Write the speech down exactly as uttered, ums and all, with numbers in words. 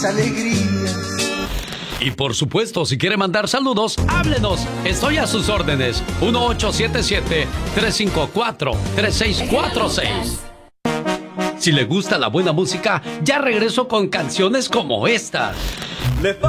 alegrías. Y por supuesto, si quiere mandar saludos, háblenos. Estoy a sus órdenes. uno ocho siete siete, tres cinco cuatro, tres seis cuatro seis. Si le gusta la buena música, ya regreso con canciones como estas. Le